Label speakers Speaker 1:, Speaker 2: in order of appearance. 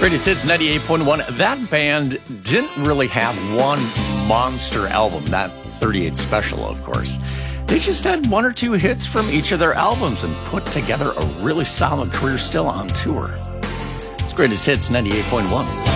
Speaker 1: Greatest Hits 98.1. That band didn't really have one monster album, that 38 special, of course. They just had one or two hits from each of their albums and put together a really solid career still on tour. It's Greatest Hits 98.1.